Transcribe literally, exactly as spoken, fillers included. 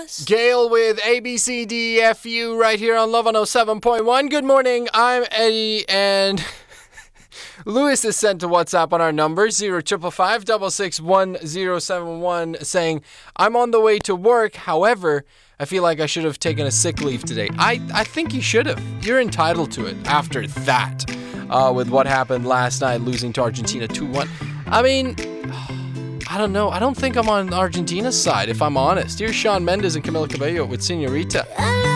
Lewis. Gail with A B C D E F U right here on Love one oh seven point one. Good morning, I'm Eddie, and Lewis is sent to WhatsApp on our number, zero five five five six six one zero seven one, saying, I'm on the way to work, however, I feel like I should have taken a sick leave today. I, I think you should have. You're entitled to it after that, uh, with what happened last night, losing to Argentina two one. I mean, I don't know. I don't think I'm on Argentina's side, if I'm honest. Here's Shawn Mendes and Camila Cabello with Señorita.